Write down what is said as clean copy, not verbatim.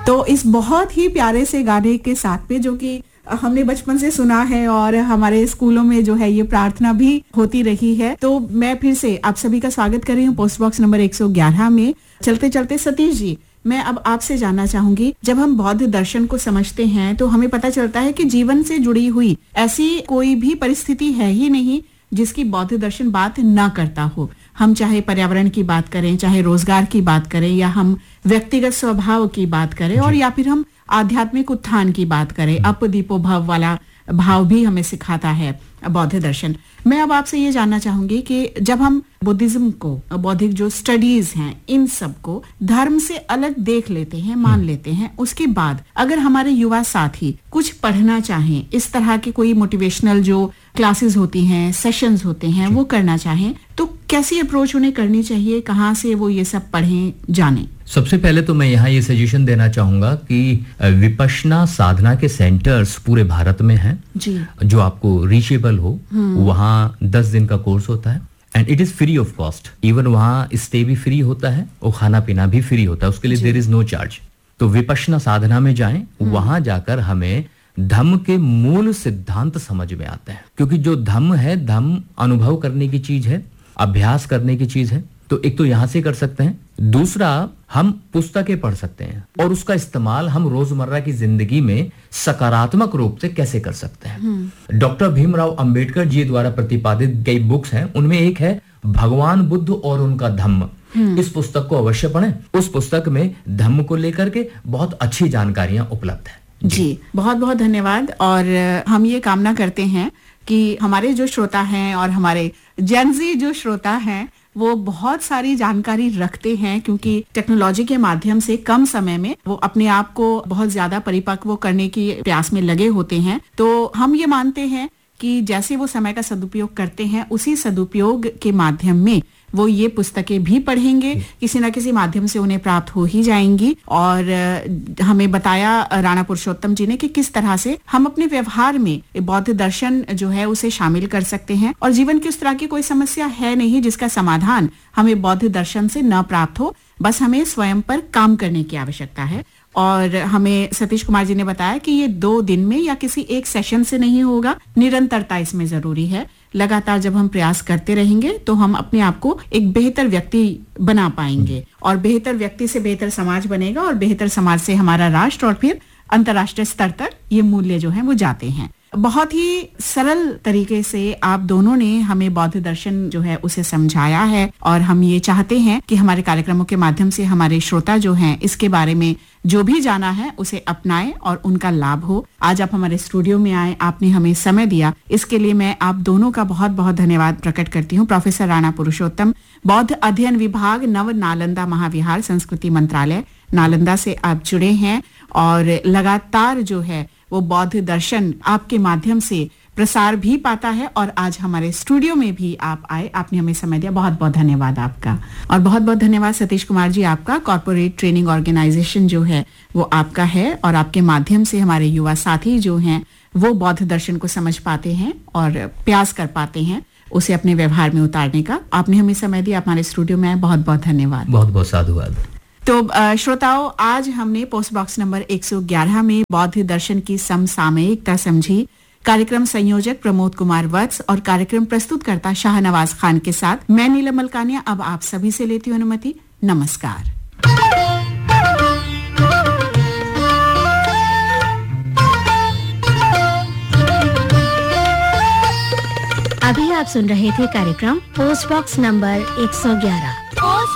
तो इस बहुत ही प्यारे से गाने के साथ में, जो कि हमने बचपन से सुना है और हमारे स्कूलों में जो है ये प्रार्थना भी होती रही है, तो मैं फिर से आप सभी का स्वागत कर रही हूँ पोस्ट बॉक्स नंबर 111 में। चलते चलते सतीश जी, मैं अब आपसे जानना चाहूंगी, जब हम बौद्ध दर्शन को समझते हैं तो हमें पता चलता है कि जीवन से जुड़ी हुई ऐसी कोई भी परिस्थिति है ही नहीं जिसकी बौद्ध दर्शन बात ना करता हो। हम चाहे पर्यावरण की बात करें, चाहे रोजगार की बात करें, या हम व्यक्तिगत स्वभाव की बात करें, और या फिर हम आध्यात्मिक उत्थान की बात करें, अप दीपो भव वाला भाव भी हमें सिखाता है बौद्ध दर्शन। मैं अब आपसे ये जानना चाहूंगी कि जब हम बुद्धिज्म को, बौद्धिक जो स्टडीज हैं, इन सब को धर्म से अलग देख लेते हैं, मान लेते हैं, उसके बाद अगर हमारे युवा साथी कुछ पढ़ना चाहें, इस तरह की कोई मोटिवेशनल जो क्लासेस होती हैं, सेशंस होते हैं, वो करना चाहें, तो कैसी अप्रोच उन्हें करनी चाहिए, कहाँ से वो ये सब पढ़ें, जानें? सबसे पहले तो मैं यहाँ ये सजेशन देना चाहूंगा कि विपश्यना साधना के सेंटर्स पूरे भारत में हैं जी, जो आपको रीचेबल हो। वहाँ 10 दिन का कोर्स होता है and it is free of cost. Even वहाँ स्टे भी फ्री होता है और खाना पीना भी फ्री होता है, उसके लिए देयर इज नो चार्ज। तो विपश्यना साधना में जाएं, वहां जाकर हमें धम्म के मूल सिद्धांत समझ में आते हैं, क्योंकि जो धम्म है, धम्म अनुभव करने की चीज है, अभ्यास करने की चीज है। तो एक तो यहां से कर सकते हैं, दूसरा हम पुस्तकें पढ़ सकते हैं और उसका इस्तेमाल हम रोजमर्रा की जिंदगी में सकारात्मक रूप से कैसे कर सकते हैं। डॉक्टर भीमराव अंबेडकर जी द्वारा प्रतिपादित कई बुक्स हैं, उनमें एक है भगवान बुद्ध और उनका धम्म। इस पुस्तक को अवश्य पढ़ें। उस पुस्तक में धम्म को लेकर के बहुत अच्छी जानकारियां उपलब्ध है। जी, बहुत बहुत धन्यवाद। और हम ये कामना करते हैं कि हमारे जो श्रोता हैं और हमारे जेनजी जो श्रोता हैं वो बहुत सारी जानकारी रखते हैं, क्योंकि टेक्नोलॉजी के माध्यम से कम समय में वो अपने आप को बहुत ज्यादा परिपक्व करने की प्रयास में लगे होते हैं। तो हम ये मानते हैं कि जैसे वो समय का सदुपयोग करते हैं, उसी सदुपयोग के माध्यम में वो ये पुस्तकें भी पढ़ेंगे, किसी न किसी माध्यम से उन्हें प्राप्त हो ही जाएंगी। और हमें बताया राणा पुरुषोत्तम जी ने कि किस तरह से हम अपने व्यवहार में बौद्ध दर्शन जो है उसे शामिल कर सकते हैं, और जीवन की उस तरह की कोई समस्या है नहीं जिसका समाधान हमें बौद्ध दर्शन से न प्राप्त हो। बस हमें स्वयं पर काम करने की आवश्यकता है। और हमें सतीश कुमार जी ने बताया कि ये 2 दिन में या किसी एक सेशन से नहीं होगा, निरंतरता इसमें जरूरी है। लगातार जब हम प्रयास करते रहेंगे तो हम अपने आप को एक बेहतर व्यक्ति बना पाएंगे, और बेहतर व्यक्ति से बेहतर समाज बनेगा, और बेहतर समाज से हमारा राष्ट्र और फिर अंतर्राष्ट्रीय स्तर तक ये मूल्य जो है वो जाते हैं। बहुत ही सरल तरीके से आप दोनों ने हमें बौद्ध दर्शन जो है उसे समझाया है, और हम ये चाहते हैं कि हमारे कार्यक्रमों के माध्यम से हमारे श्रोता जो हैं इसके बारे में जो भी जाना है उसे अपनाएं और उनका लाभ हो। आज आप हमारे स्टूडियो में आए, आपने हमें समय दिया, इसके लिए मैं आप दोनों का बहुत बहुत धन्यवाद प्रकट करती हूँ। प्रोफेसर राणा पुरुषोत्तम, बौद्ध अध्ययन विभाग, नव नालंदा महाविहार, संस्कृति मंत्रालय, नालंदा से आप जुड़े हैं, और लगातार जो है वो बौद्ध दर्शन आपके माध्यम से प्रसार भी पाता है, और आज हमारे स्टूडियो में भी आप आए, आपने हमें समय दिया, बहुत बहुत धन्यवाद आपका। और बहुत बहुत धन्यवाद सतीश कुमार जी आपका। कॉर्पोरेट ट्रेनिंग ऑर्गेनाइजेशन जो है वो आपका है, और आपके माध्यम से हमारे युवा साथी जो हैं वो बौद्ध दर्शन को समझ पाते हैं और प्रयास कर पाते हैं उसे अपने व्यवहार में उतारने का। आपने हमें समय दिया, हमारे स्टूडियो में आए, बहुत बहुत धन्यवाद। बहुत बहुत साधुवाद। तो श्रोताओं, आज हमने पोस्ट बॉक्स नंबर 111 में बौद्ध दर्शन की समसामयिकता समझी। कार्यक्रम संयोजक प्रमोद कुमार वत्स और कार्यक्रम प्रस्तुतकर्ता शाहनवाज खान के साथ मैं नीलम मलकानिया अब आप सभी से लेती हूँ अनुमति। नमस्कार। अभी आप सुन रहे थे कार्यक्रम पोस्ट बॉक्स नंबर 111।